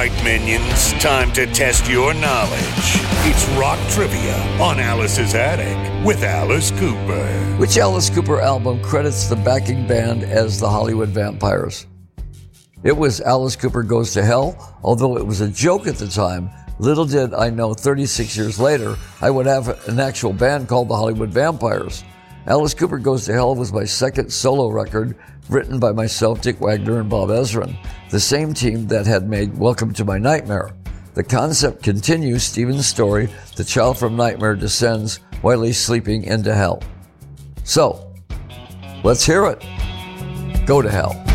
right, minions. Time to test your knowledge. It's Rock Trivia on Alice's Attic with Alice Cooper. Which Alice Cooper album credits the backing band as the Hollywood Vampires? It was Alice Cooper Goes to Hell. Although it was a joke at the time, little did I know 36 years later I would have an actual band called the Hollywood Vampires. Alice Cooper Goes to Hell was my second solo record, written by myself, Dick Wagner, and Bob Ezrin, the same team that had made Welcome to My Nightmare. The concept continues Stephen's story. The child from Nightmare descends while he's sleeping into hell. So, let's hear it. Go to hell.